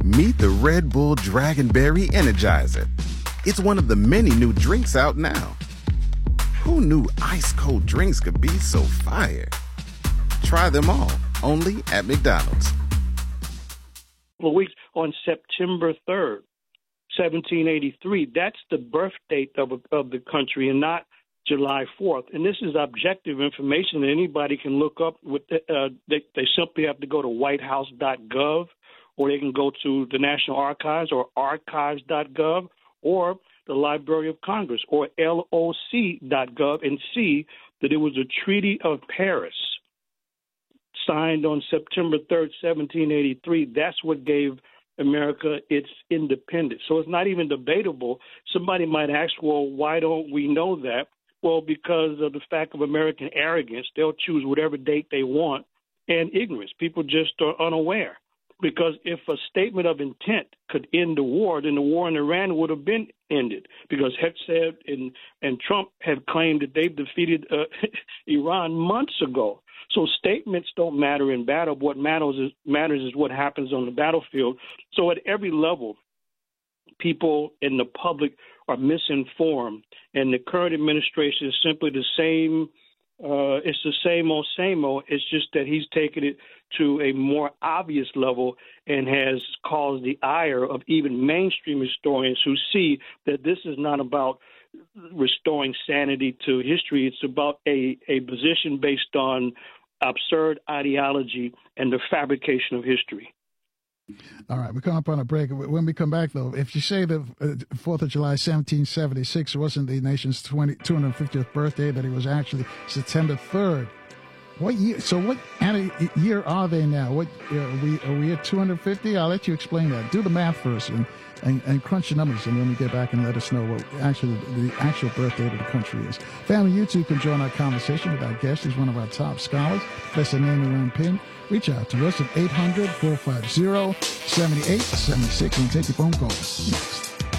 Meet the Red Bull Dragonberry Energizer. It's one of the many new drinks out now. Who knew ice-cold drinks could be so fire? Try them all, only at McDonald's. A week on September 3rd, 1783. That's the birth date of the country and not July 4th. And this is objective information that anybody can look up. They simply have to go to whitehouse.gov, or they can go to the National Archives or archives.gov or the Library of Congress or LOC.gov and see that it was a Treaty of Paris signed on September 3rd, 1783. That's what gave America its independence. So it's not even debatable. Somebody might ask, well, why don't we know that? Well, because of the fact of American arrogance. They'll choose whatever date they want, and ignorance. People just are unaware. Because if a statement of intent could end the war, then the war in Iran would have been ended. Because Hegseth and Trump have claimed that they've defeated Iran months ago. So statements don't matter in battle. What matters is what happens on the battlefield. So at every level, people in the public are misinformed, and the current administration is simply the same. It's the same old, same old. It's just that he's taken it to a more obvious level and has caused the ire of even mainstream historians who see that this is not about restoring sanity to history. It's about a position based on absurd ideology and the fabrication of history. All right, we're coming up on a break. When we come back, though, if you say the 4th of July, 1776 wasn't the nation's 250th birthday, that it was actually September 3rd, what year? So what year are they now? What are we at 250? I'll let you explain that. Do the math first and crunch the numbers, and then we get back and let us know what actually the actual birth date of the country is. Family, you too can join our conversation with our guest. He's one of our top scholars, Professor Nami Rampin. Reach out to us at 800-450-7876 and take your phone calls next.